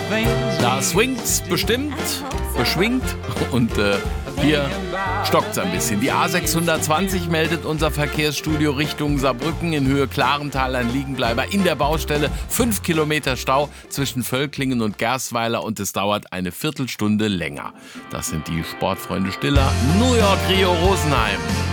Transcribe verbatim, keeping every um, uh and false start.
Da swingt's bestimmt, beschwingt und äh, hier stockt's ein bisschen. Die A sechshundertzwanzig meldet unser Verkehrsstudio Richtung Saarbrücken in Höhe Klarental ein Liegenbleiber in der Baustelle. Fünf Kilometer Stau zwischen Völklingen und Gerstweiler und es dauert eine Viertelstunde länger. Das sind die Sportfreunde Stiller, New York, Rio, Rosenheim.